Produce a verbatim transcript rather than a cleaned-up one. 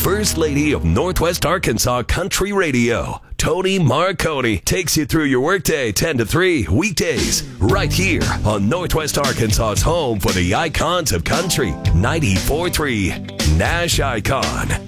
First Lady of Northwest Arkansas Country Radio, Tony Marconi, takes you through your workday ten to three weekdays right here on Northwest Arkansas's home for the icons of country. ninety-four point three Nash Icon.